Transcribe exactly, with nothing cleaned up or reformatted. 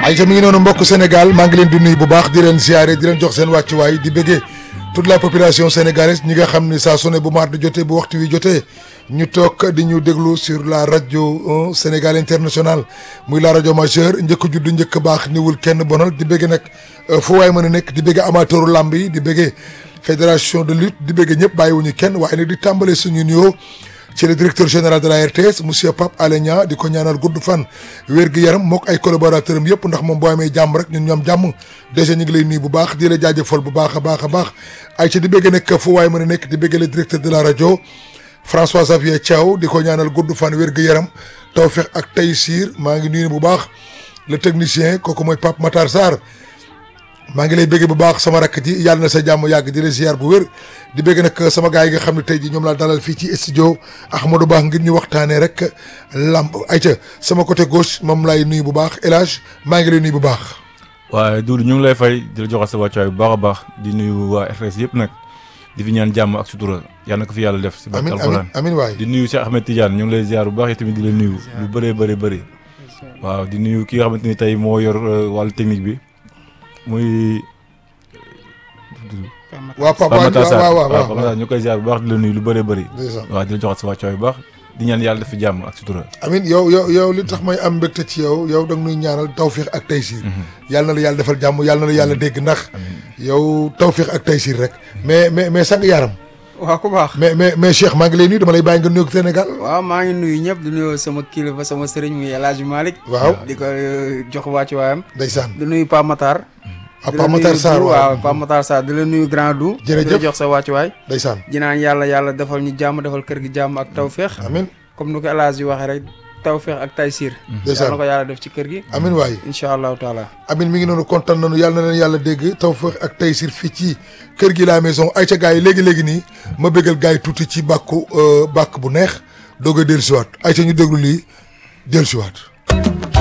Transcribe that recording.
ayca mi ngi noonu mbokk Sénégal maa ngi leen di nuyu bu baax di leen ziare di leen jox seen wàccuwaay di bëggee toute la population sénégalaise ñi nga xam ni saa su ne bu maar di jotee bu waxtu wi jotee ñu toog di ñu déglu sur la rajo Sénégal international muy la rajo majeure njëkk juddu njëkk baax niwul kenn bonal di bëggee nag fu waay mën a nekk di bëggee amateuru làmb yi di bëggee fédération de lutte di bëggee ñëpp bàyyiwuñu kenn waaye nag di tàmbalee suñu nuyoo ci le directeur général de la R T S monsieur Pape Alé Niang di ko ñaanal gudd fan wér gu yaram mook ay collaborateurs am yëpp ndax moom boo amee jàmm rek ñun ñoom jàmm déjà ñu ngi lay nuyu bu baax di la jaajëfal bu baax a baax a baax ay ci di bëgg nekk fu waay mën a nekk di bëgg le directeur de la rajo François Xavier Thiaw di ko ñaanal gudd fan wér gu yaram tawfeex ak taysiir maa ngi nuyu bu baax le technicien kooku mooy Pape Matar Sarr maa ngi lay bëgg bu baax sama rakk ji yàlla na sa jàmm yàgg di la ziar bu wér di bëgg nag sama gars yi nga xam ne tey ji ñoom laa dalal fii ci studio Ahmadou Ba ngir ñu waxtaanee rek lamb ayca sama côté gauche moom laay nuyu bu baax El Hadj maa ngi lay nuyu bu baax. waaye Doudou ñu ngi lay fay di la joxal sa wàccuwaay bu baax a baax di nuyu waa R T S yëpp nag di fi ñaan jàmm ak sutura yàlla na ko fi yàlla def. si barke alxuraan amiin waay di nuyu Cheikh Ahmed Tidiane ñu ngi lay ziar bu baax yi tamit di la nuyu lu bëree bëri bëri waaw di nuyu ki nga xamante ni tey moo yor wàllu technique bi muy. waaw Pape waaw waaw waaw waaw ñu koy ziar bu baax di la nuyu lu bëree bëri. waaw di la joxat sa wàccuwaay bu baax di ñaan yàlla def fi jàmm ak sutura. amin yow yow yow li tax may am mbégte ci yow yow da nga nuy ñaanal tawfiix ak taysiir. yàlla na la yàlla defal jàmm yàlla na la yàlla dégg ndax. yow tawfiix ak taysiir rek. mais mais mais sang yaram. waaw ku baax. mais mais mais Cheikh maa ngi lay nuyu dama lay bàyyi nga nuyu Sénégal. waaw maa ngi nuyu ñëpp di nuyu sama kilifa sama sëriñ muy El Hadj Malick. waaw di ko jox wàccuwaayam. ndeysaan di nuyu Pape Matar. ah Pape Matar Sarr waaw Pape Matar Sarr di la nuyu Grand Dou. jërëjëf di la jox sa wàccuwaay. ndeysaan di naan yàlla yàlla defal ñu jàmm defal kër gi jàmm ak tawféex. amin comme ni ko El Hadj waxee rek tawféex ak taysiir. ndeysaan yàlla na ko yàlla def ci kër gi. amin waay incha allahu taala. amin mi ngi noonu kontaan nañu yàlla na leen yàlla dégg tawfeex ak taysiir fii ci kër gi la maison ay ca gars yi léegi-léegi nii ma bëggal gars yi tuuti ci bàkku bàkk bu neex doog a dellusiwaat ay ca ñu déglu lii dellusiwaat